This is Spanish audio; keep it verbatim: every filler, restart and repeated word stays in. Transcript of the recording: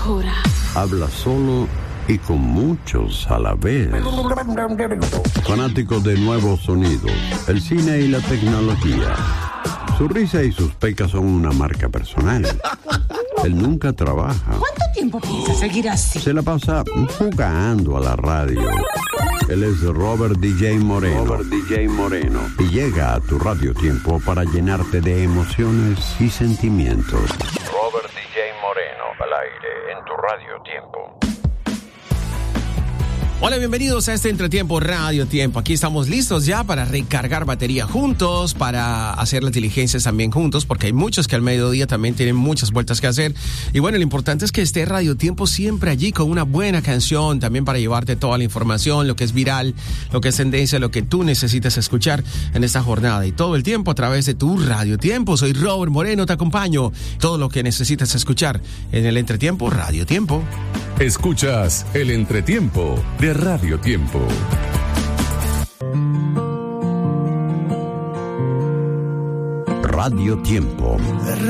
locura. Habla solo y con muchos a la vez. Fanático de nuevos sonidos, el cine y la tecnología. Su risa y sus pecas son una marca personal. Él nunca trabaja. ¿Cuánto tiempo piensa seguir así? Se la pasa jugando a la radio. Él es Robert D J Moreno. Robert D J Moreno. Y llega a tu Radio Tiempo para llenarte de emociones y sentimientos. Robert D J Moreno, al aire en tu Radio Tiempo. Hola, bienvenidos a este Entretiempo Radio Tiempo. Aquí estamos listos ya para recargar batería juntos, para hacer las diligencias también juntos, porque hay muchos que al mediodía también tienen muchas vueltas que hacer. Y bueno, lo importante es que esté Radio Tiempo siempre allí con una buena canción, también para llevarte toda la información, lo que es viral, lo que es tendencia, lo que tú necesitas escuchar en esta jornada. Y todo el tiempo a través de tu Radio Tiempo. Soy Robert Moreno, te acompaño. Todo lo que necesitas escuchar en el Entretiempo Radio Tiempo. Escuchas el Entretiempo de Radio Tiempo. Radio Tiempo.